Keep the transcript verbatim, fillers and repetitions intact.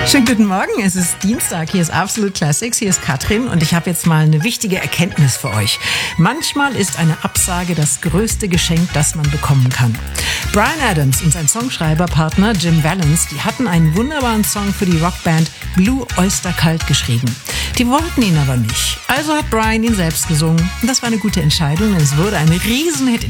Schönen guten Morgen, es ist Dienstag, hier ist Absolute Classics, hier ist Katrin und ich habe jetzt mal eine wichtige Erkenntnis für euch. Manchmal ist eine Absage das größte Geschenk, das man bekommen kann. Bryan Adams und sein Songschreiberpartner Jim Vallance, die hatten einen wunderbaren Song für die Rockband Blue Oyster Cult geschrieben. Die wollten ihn aber nicht, also hat Bryan ihn selbst gesungen. Und das war eine gute Entscheidung, denn es wurde ein Riesenhit.